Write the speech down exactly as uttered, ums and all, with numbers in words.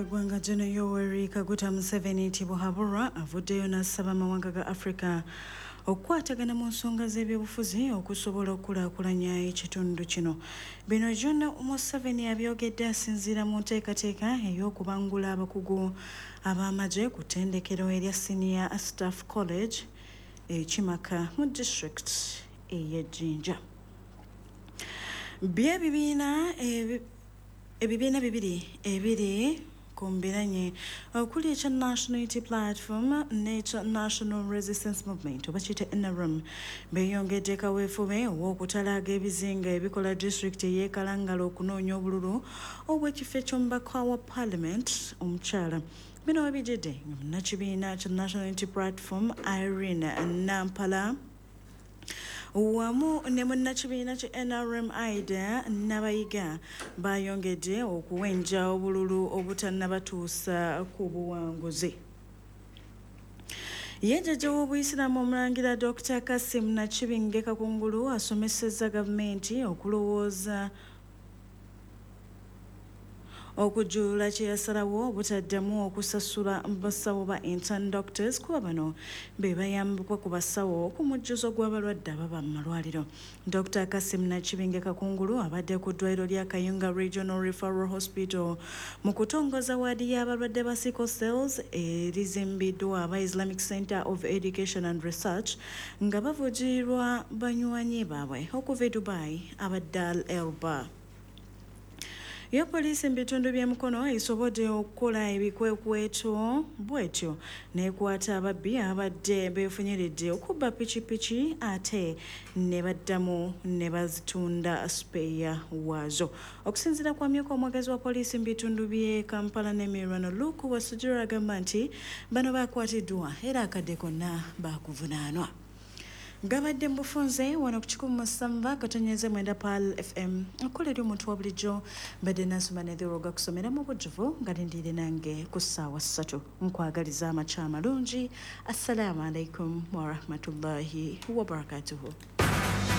Gwanga Jeno Yoweri Kaguta Museveni Tibuhaburwa avuddeyo n'asaba amawanga ga Africa okukwatagana mu nsonga z'ebyobufuzi okusobola okukulaakulanya ekitundu kino. Bino byonna Museveni abyogedde asinziira mu nteekateeka ey'okubangula abakugu ab'amagye ku ttendekero erya Senior Staff College e Kimaka mu district ey'e Jinja. Bye bibiina ebibiina bibiri ebiri kumbiranye okuli ekya National Unity Platform n'ekya National Resistance Movement oba kiyite N R M beeyongedde kaweefube ow'okutalaaga ebizinga ebikola district ey'e Kalangala okunoonya obululu obw'ekifo eky'omubaka wa Parliament omukyala. Bino webijjidde munnakibiina kya National Unity Platform Irene Nampala wamu ne munnakibiina kya N R M Ida Nabayiga bayongedde okuwenja obululu obutannabatuusa ku buwanguzi. Yejjajja w'Obuyisiraamu Omulangira Doctor Kassim Nakibinge Kakungulu asomesezza gavumenti okulowooza okujjulula kye yasalawo obutaddamu okusasula basawo ba intern doctors kuba bano be bayambibwa ku basawo ku mujjuzo gw'abalwadde ababa mu malwaliro. Doctor Kassim Nakibinge Kakungulu abadde ku ddwaliro lya Kayunga Regional Referral Hospital mu kutongoza waadi y'abalwadde ba sickle cells erizimbiddwa aba Islamic Center of Education and Research nga bavujjirirwa banywanyi baabwe okuva e Dubai abadde Al Elba. Yo poliisi mu bitundu by'emikono esobodde okukola ebikwekweto bwetyo n'ekwata ababbi abadde beefunyiridde okubba pikipiki ate ne baddamu ne bazitunda speya waazo. Okusinziira kwa myuka omwogezi wa poliisi mu bitundu by'e Kampala ne Mirano Luke Wasujira agamba nti bano baakwatiddwa era akadde konna baakuvunaanwa. Gabadde mbufunze wano ku kikumi mu ssamba katonyeze mwenda Pal F M akolera omuntu wa bulijjo mbadde nasoma nethiroga kusomera mu bujjuvu nga lindiire nange ku ssaawa ssatu. Nkwagaliza amakya amalungi. Assalamu alaikum wa rahmatullahi wa barakatuhu.